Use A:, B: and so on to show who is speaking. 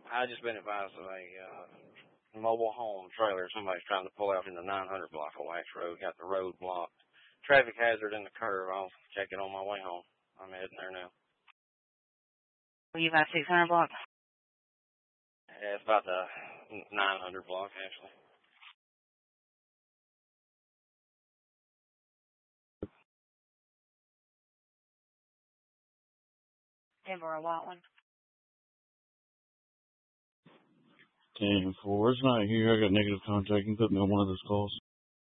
A: I just been advised of a mobile home trailer. Somebody's trying to pull out in the 900 block of Wax Road. Got the road blocked. Traffic hazard in the curve. I'll check it on my way home. I'm heading there now.
B: Well, you about 600 block?
A: Yeah, it's about the 900 block, actually.
B: Denver, a white one.
C: 10-4. It's not here. I got negative contact. You can put me on one of those calls.